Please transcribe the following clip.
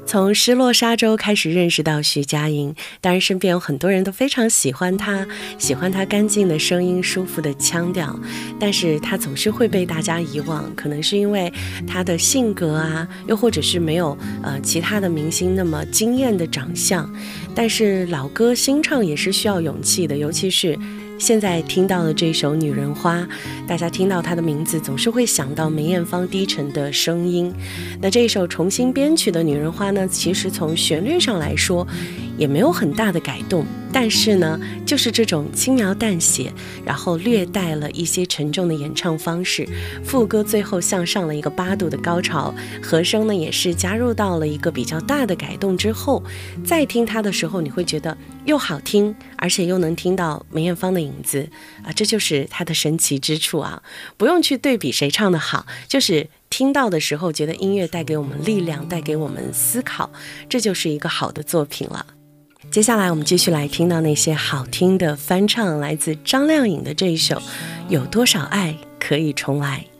从《失落沙洲》开始认识到徐佳莹，当然身边有很多人都非常喜欢她，喜欢她干净的声音、舒服的腔调，但是她总是会被大家遗忘，可能是因为她的性格啊，又或者是没有其他的明星那么惊艳的长相。但是老歌新唱也是需要勇气的，尤其是现在听到的这首《女人花》，大家听到她的名字总是会想到梅艳芳低沉的声音。那这一首重新编曲的《女人花》呢，其实从旋律上来说也没有很大的改动，但是呢，就是这种轻描淡写，然后略带了一些沉重的演唱方式，副歌最后向上了一个8度的高潮，和声呢也是加入到了一个比较大的改动之后，再听它的时候，你会觉得又好听，而且又能听到梅艳芳的影子啊，这就是它的神奇之处啊！不用去对比谁唱得好，就是听到的时候觉得音乐带给我们力量，带给我们思考，这就是一个好的作品了。接下来我们继续来听到那些好听的翻唱，来自张靓颖的这一首《有多少爱可以重来》。